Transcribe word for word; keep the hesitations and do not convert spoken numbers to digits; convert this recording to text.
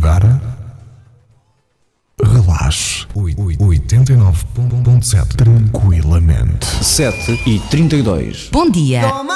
agora relaxe. oitenta e nove ponto sete tranquilamente. sete e trinta e dois. Bom dia.